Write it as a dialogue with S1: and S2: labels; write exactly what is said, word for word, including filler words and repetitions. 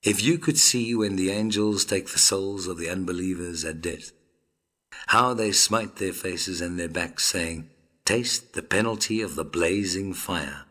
S1: If you could see when the angels take the souls of the unbelievers at death, how they smite their faces and their backs, saying, "Taste the penalty of the blazing fire."